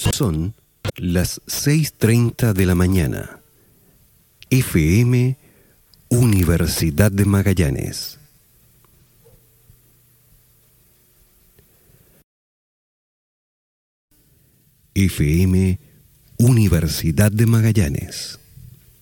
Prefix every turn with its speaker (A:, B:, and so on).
A: Son las 6:30 de la mañana. FM Universidad de Magallanes. FM Universidad de Magallanes.